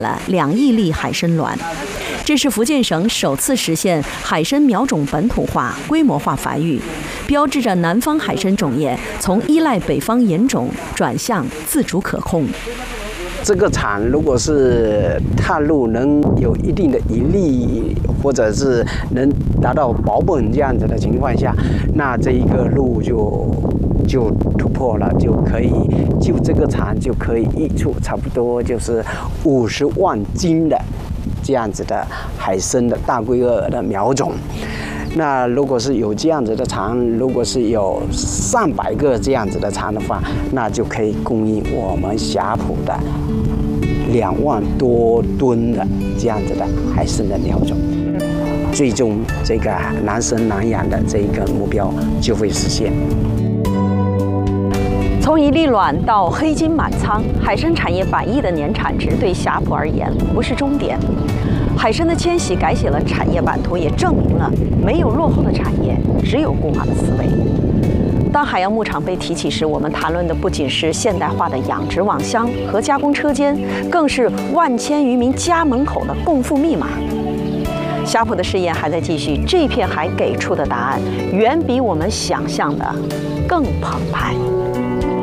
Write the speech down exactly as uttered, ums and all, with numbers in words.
了两亿粒海参卵。这是福建省首次实现海参苗种本土化、规模化繁育，标志着南方海参种业从依赖北方引种转向自主可控。 这个厂如果是踏入能有一定的盈利，或者是能达到保本这样子的情况下，那这一个路就就突破了，就可以就这个厂就可以溢出差不多就是五十万斤的这样子的海参的大规格的苗种。那如果是有这样子的厂，如果是有上百个这样子的厂的话，那就可以供应我们霞浦的两万多吨的这样子的海参的苗种，最终这个南生南养的这一个目标就会实现。 从一粒卵到黑金满仓，海参产业百亿的年产值对霞浦而言不是终点。海参的迁徙改写了产业版图，也证明了没有落后的产业，只有固化的思维。当海洋牧场被提起时，我们谈论的不仅是现代化的养殖网箱和加工车间，更是万千渔民家门口的共富密码。霞浦的试验还在继续，这片海给出的答案远比我们想象的更澎湃。